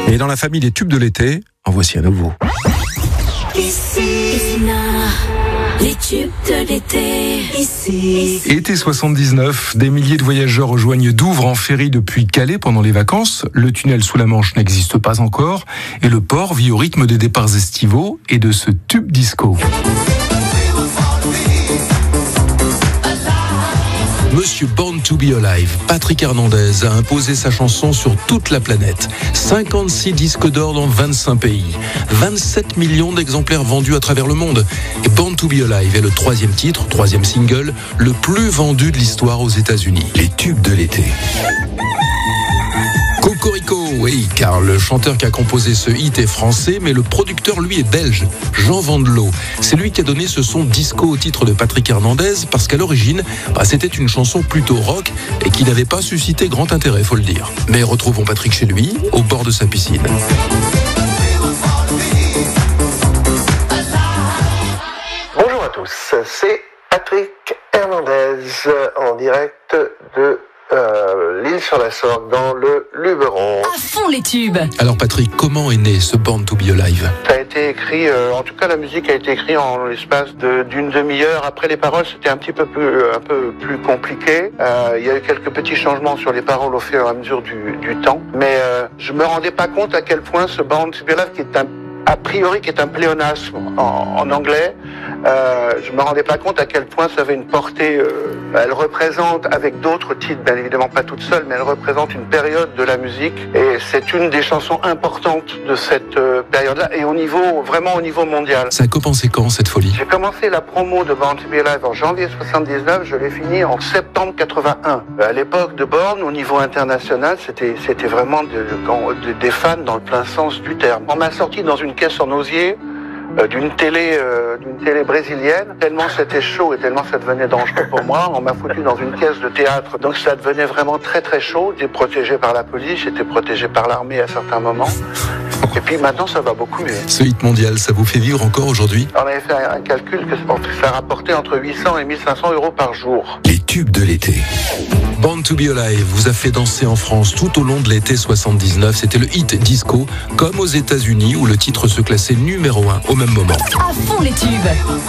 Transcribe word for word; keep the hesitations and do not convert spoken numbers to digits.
Et dans la famille des tubes de l'été, en voici un nouveau. Ici, ici Nord, les tubes de l'été. Ici. Été soixante-dix-neuf, des milliers de voyageurs rejoignent Douvres en ferry depuis Calais pendant les vacances. Le tunnel sous la Manche n'existe pas encore et le port vit au rythme des départs estivaux et de ce tube disco. Monsieur Born to be Alive, Patrick Hernandez, a imposé sa chanson sur toute la planète. cinquante-six disques d'or dans vingt-cinq pays. vingt-sept millions d'exemplaires vendus à travers le monde. Et Born to be Alive est le troisième titre, troisième single, le plus vendu de l'histoire aux États-Unis. Les tubes de l'été. Cocorico, oui, car le chanteur qui a composé ce hit est français, mais le producteur, lui, est belge, Jean Vandelot. C'est lui qui a donné ce son disco au titre de Patrick Hernandez, parce qu'à l'origine, bah, c'était une chanson plutôt rock et qui n'avait pas suscité grand intérêt, faut le dire. Mais retrouvons Patrick chez lui, au bord de sa piscine. Bonjour à tous, c'est Patrick Hernandez en direct de Euh, l'île sur la Sorgue, dans le Luberon. À fond les tubes. Alors Patrick, comment est né ce Born to be Alive? Ça a été écrit, euh, en tout cas la musique a été écrite en l'espace de, d'une demi-heure. Après les paroles, c'était un petit peu plus, un peu plus compliqué. Euh, il y a eu quelques petits changements sur les paroles au fur et à mesure du, du temps. Mais euh, je me rendais pas compte à quel point ce Born to be Alive, qui est un a priori qui est un pléonasme en, en anglais, euh, je me rendais pas compte à quel point ça avait une portée. Euh, elle représente, avec d'autres titres, bien évidemment pas toute seule, mais elle représente une période de la musique et c'est une des chansons importantes de cette euh, période-là et au niveau, vraiment au niveau mondial. Ça a commencé quand cette folie? J'ai commencé la promo de Born to be Alive en janvier soixante-dix-neuf, je l'ai fini en septembre quatre-vingt-un. À l'époque de Born, au niveau international, c'était c'était vraiment de, de, de, des fans dans le plein sens du terme. On m'a sorti dans une caisse en osier euh, d'une télé euh, d'une télé brésilienne. Tellement c'était chaud et tellement ça devenait dangereux pour moi, on m'a foutu dans une caisse de théâtre. Donc ça devenait vraiment très très chaud. J'étais protégé par la police, j'étais protégé par l'armée à certains moments. Et puis maintenant ça va beaucoup mieux. Ce hit mondial, ça vous fait vivre encore aujourd'hui? On avait fait un calcul que ça rapportait entre huit cents et mille cinq cents euros par jour. Les tubes de l'été. Born to be Alive vous a fait danser en France tout au long de l'été soixante-dix-neuf. C'était le hit disco, comme aux États-Unis où le titre se classait numéro un au même moment. À fond les tubes.